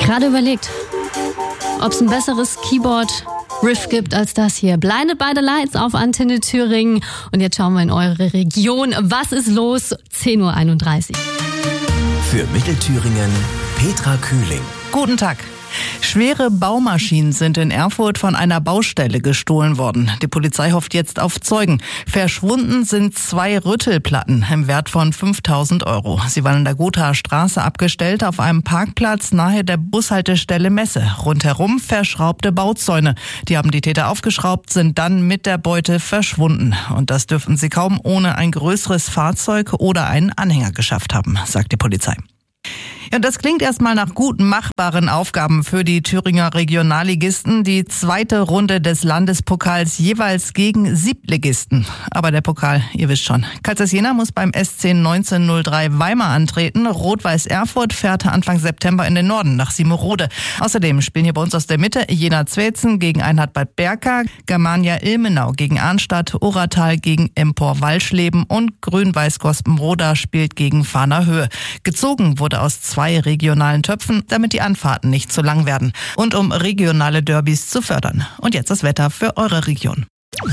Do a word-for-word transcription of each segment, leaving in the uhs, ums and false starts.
Gerade überlegt, ob es ein besseres Keyboard-Riff gibt als das hier. Blinded by the Lights auf Antenne Thüringen. Und jetzt schauen wir in eure Region. Was ist los? zehn Uhr einunddreißig. Für Mittelthüringen Petra Kühling. Guten Tag. Schwere Baumaschinen sind in Erfurt von einer Baustelle gestohlen worden. Die Polizei hofft jetzt auf Zeugen. Verschwunden sind zwei Rüttelplatten im Wert von fünftausend Euro. Sie waren in der Gothaer Straße abgestellt auf einem Parkplatz nahe der Bushaltestelle Messe. Rundherum verschraubte Bauzäune. Die haben die Täter aufgeschraubt, sind dann mit der Beute verschwunden. Und das dürften sie kaum ohne ein größeres Fahrzeug oder einen Anhänger geschafft haben, sagt die Polizei. Ja, das klingt erstmal nach gut machbaren Aufgaben für die Thüringer Regionalligisten. Die zweite Runde des Landespokals jeweils gegen Siebtligisten. Aber der Pokal, ihr wisst schon. Kaisers Jena muss beim S C neunzehnhundertdrei Weimar antreten. Rot-Weiß Erfurt fährt Anfang September in den Norden nach Siemerode. Außerdem spielen hier bei uns aus der Mitte Jena-Zweitzen gegen Einhard Bad Berka, Germania Ilmenau gegen Arnstadt, Oratal gegen Empor Walschleben und Grün-Weiß Gospenroda spielt gegen Fahnerhöhe. Gezogen wurde aus zwei regionalen Töpfen, damit die Anfahrten nicht zu lang werden und um regionale Derbys zu fördern. Und jetzt das Wetter für eure Region.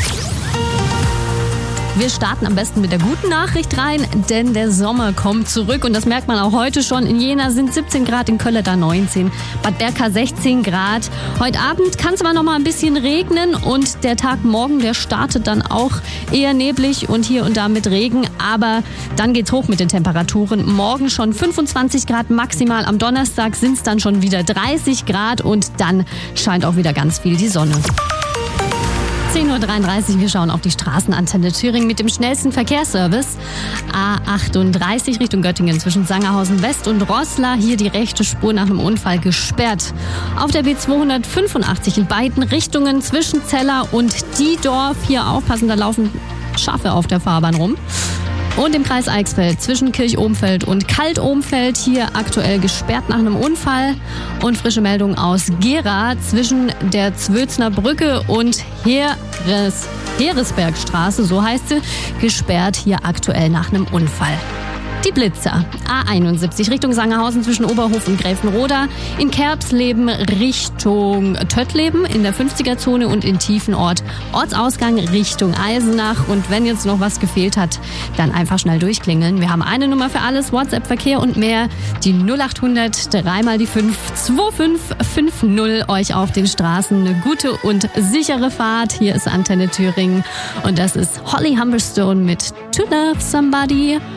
Wir starten am besten mit der guten Nachricht rein, denn der Sommer kommt zurück und das merkt man auch heute schon. In Jena sind siebzehn Grad, in Kölleda neunzehn, Bad Berka sechzehn Grad. Heute Abend kann es aber noch mal ein bisschen regnen und der Tag morgen, der startet dann auch eher neblig und hier und da mit Regen. Aber dann geht's hoch mit den Temperaturen. Morgen schon fünfundzwanzig Grad maximal, am Donnerstag sind es dann schon wieder dreißig Grad und dann scheint auch wieder ganz viel die Sonne. zehn Uhr dreiunddreißig, wir schauen auf die Straßenantenne Thüringen mit dem schnellsten Verkehrsservice. A achtunddreißig Richtung Göttingen zwischen Sangerhausen West und Roßla. Hier die rechte Spur nach einem Unfall gesperrt. Auf der B zweihundertfünfundachtzig in beiden Richtungen zwischen Zeller und Diedorf. Hier aufpassen, da laufen Schafe auf der Fahrbahn rum. Und im Kreis Eichsfeld zwischen Kirch-Ohmfeld und Kalt-Ohmfeld hier aktuell gesperrt nach einem Unfall. Und frische Meldung aus Gera zwischen der Zwötzner Brücke und Heeres, Heeresbergstraße, so heißt sie, gesperrt hier aktuell nach einem Unfall. Die Blitzer. A einundsiebzig Richtung Sangerhausen zwischen Oberhof und Gräfenroda. In Kerbsleben Richtung Töttleben in der fünfziger-Zone und in Tiefenort Ortsausgang Richtung Eisenach. Und wenn jetzt noch was gefehlt hat, dann einfach schnell durchklingeln. Wir haben eine Nummer für alles, WhatsApp-Verkehr und mehr. Die null achthundert, dreimal die fünf, zwei fünf fünf null. Euch auf den Straßen eine gute und sichere Fahrt. Hier ist Antenne Thüringen und das ist Holly Humberstone mit To Love Somebody.